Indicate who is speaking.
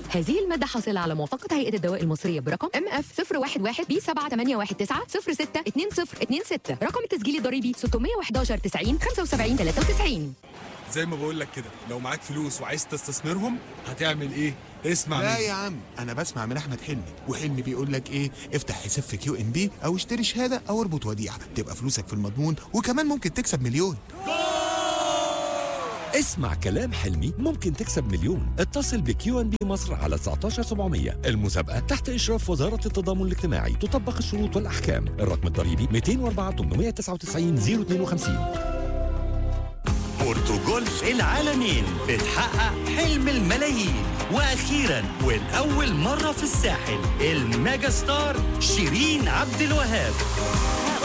Speaker 1: هذه المادة حاصلة على موافقة هيئة الدواء المصرية برقم MF 011 B7819 رقم التسجيل الضريبي 611 90 75 93.
Speaker 2: زي ما بقول لك كده، لو معاك فلوس وعايز تستثمرهم هتعمل ايه؟ اسمع
Speaker 3: لا
Speaker 2: مني.
Speaker 3: يا عم، انا بسمع من احمد حلمي، وحلمي بيقول لك ايه؟ افتح حساب في QNB او اشتري شهاده او اربط وديعه، تبقى فلوسك في المضمون وكمان ممكن تكسب مليون.
Speaker 4: اسمع كلام حلمي، ممكن تكسب مليون. اتصل بQNB مصر على 19700. المسابقة تحت إشراف وزارة التضامن الاجتماعي، تطبق الشروط والأحكام. الرقم الضريبي 204 899 052.
Speaker 5: بورتوجولف العالمين بتحقق حلم الملايين، واخيرا والاول مره في الساحل الميجا ستار شيرين عبد الوهاب.